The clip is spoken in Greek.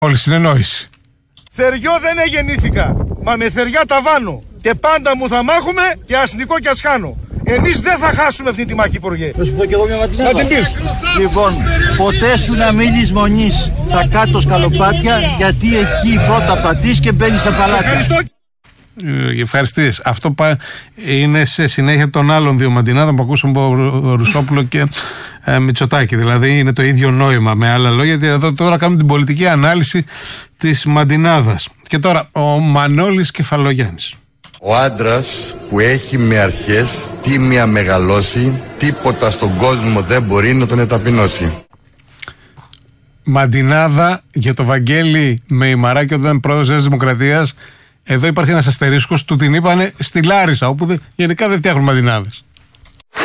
Όλη συνεννόηση. Θεριό δεν εγεννήθηκα, μα με θεριά τα βάνω. Και πάντα μου θα μάχουμε και ας νικώ και ας χάνω. Εμείς δεν θα χάσουμε αυτή τη μάχη, Υπουργέ. Θα σου πω κι εγώ μια ματινάδα. Να την πεις. Λοιπόν, ποτέ σου να μην λησμονείς τα κάτω σκαλοπάτια, γιατί εκεί πρώτα πατείς και μπαίνεις στα παλάτια. Ευχαριστώ. Ευχαριστίες. Αυτό είναι σε συνέχεια των άλλων δύο μαντινάδων που ακούσαμε από Ρουσόπουλο και Μητσοτάκη. Δηλαδή είναι το ίδιο νόημα, με άλλα λόγια. Γιατί εδώ τώρα κάνουμε την πολιτική ανάλυση της μαντινάδας. Και τώρα ο Μανώλης Κεφαλογιάννης. Ο άντρας που έχει με αρχές τίμια μεγαλώσει, τίποτα στον κόσμο δεν μπορεί να τον εταπεινώσει. Μαντινάδα για το Βαγγέλη Μεϊμαράκη όταν πρόεδρος της Δημοκρατίας. Εδώ υπάρχει ένας αστερίσκος, του την είπανε στη Λάρισα, όπου γενικά δεν φτιάχνουν μαντινάδες.